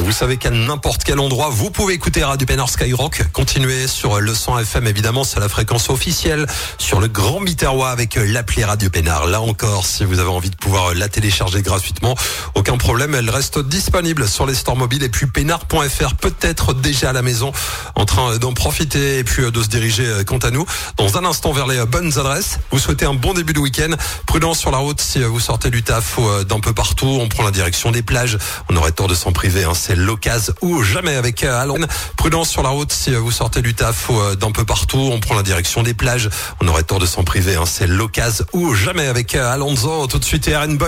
Vous savez qu'à n'importe quel endroit, vous pouvez écouter Radio Pénard Skyrock. Continuez sur le 100 FM, évidemment, c'est la fréquence officielle sur le Grand Biterrois avec l'appli Radio Pénard. Là encore, si vous avez envie de pouvoir la télécharger gratuitement, aucun problème, elle reste disponible sur les stores mobiles. Et puis pénard.fr, peut-être déjà à la maison, en train d'en profiter et puis de se diriger quant à nous dans un instant vers les bonnes adresses. Vous souhaitez un bon début de week-end. Prudence sur la route si vous sortez du taf ou d'un peu partout. On prend la direction des plages. On aurait tort de s'en priver, hein. C'est l'occasion ou jamais avec Alon. Prudence sur la route si vous sortez du taf ou d'un peu partout. On prend la direction des plages. On aurait tort de s'en priver, hein. C'est l'occasion ou jamais avec Alonso. Tout de suite, RN Boy.